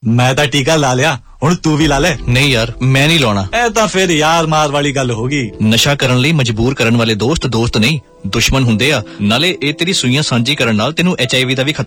ਮੈਂ ਤਾਂ ਟੀਕਾ ਲਾ ਲਿਆ, ਹੁਣ ਤੂੰ ਵੀ ਲਾ ਲੈ। ਨਹੀਂ ਯਾਰ, ਮੈਂ ਨਹੀਂ ਲਾਉਣਾ। ਇਹ ਤਾਂ ਫਿਰ ਯਾਰ ਮਾਰ ਵਾਲੀ ਗੱਲ ਹੋ ਗਈ। ਨਸ਼ਾ ਕਰਨ ਲਈ ਮਜਬੂਰ ਕਰਨ ਵਾਲੇ ਦੋਸਤ ਨਹੀਂ, ਦੁਸ਼ਮਣ ਹੁੰਦੇ ਆ। ਨਾਲੇ ਇਹ ਤੇਰੀ ਸੂਈਆਂ ਸਾਂਝੀ ਕਰਨ ਨਾਲ ਤੈਨੂੰ HIV ਦਾ ਵੀ